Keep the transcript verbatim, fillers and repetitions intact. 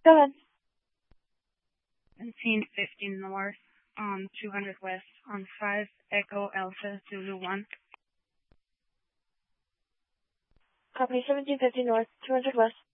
Go ahead. seventeen fifty north on two hundred west on five Echo Alpha Zulu one. Copy seventeen fifty north, two hundred west.